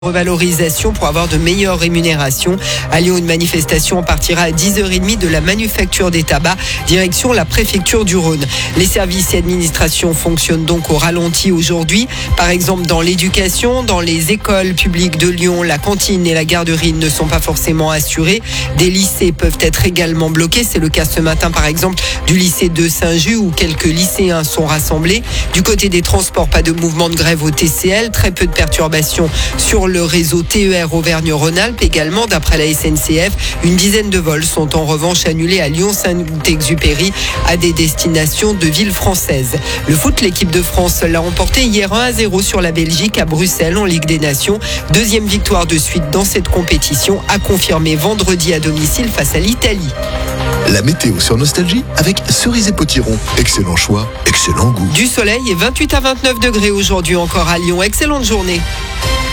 Revalorisation pour avoir de meilleures rémunérations. À Lyon, une manifestation partira à 10h30 de la Manufacture des Tabacs, direction la préfecture du Rhône. Les services et administrations fonctionnent donc au ralenti aujourd'hui. Par exemple, dans l'éducation, dans les écoles publiques de Lyon, la cantine et la garderie ne sont pas forcément assurées. Des lycées peuvent être également bloqués. C'est le cas ce matin, par exemple, du lycée de Saint-Just où quelques lycéens sont rassemblés. Du côté des transports, pas de mouvement de grève au TCL, très peu de perturbations sur le réseau TER Auvergne-Rhône-Alpes également. D'après la SNCF, une dizaine de vols sont en revanche annulés à Lyon-Saint-Exupéry à des destinations de villes françaises. Le foot, l'équipe de France l'a emporté hier 1-0 sur la Belgique à Bruxelles en Ligue des Nations. Deuxième victoire de suite dans cette compétition, à confirmer vendredi à domicile face à l'Italie. La météo sur Nostalgie avec Cerise Potiron. Excellent choix, excellent goût. Du soleil et 28 à 29 degrés aujourd'hui encore à Lyon. Excellente journée.